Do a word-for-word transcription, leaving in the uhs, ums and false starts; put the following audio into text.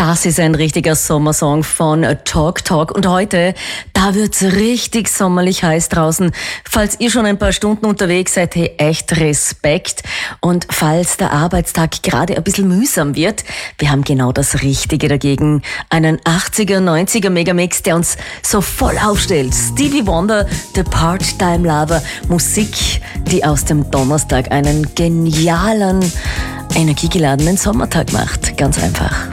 Das ist ein richtiger Sommersong von Talk Talk. Und heute, da wird's richtig sommerlich heiß draußen. Falls ihr schon ein paar Stunden unterwegs seid, hey, echt Respekt. Und falls der Arbeitstag gerade ein bisschen mühsam wird, wir haben genau das Richtige dagegen. Einen achtziger, neunziger Megamix, der uns so voll aufstellt. Stevie Wonder, The Part-Time Lover. Musik, die aus dem Donnerstag einen genialen, energiegeladenen Sommertag macht. Ganz einfach.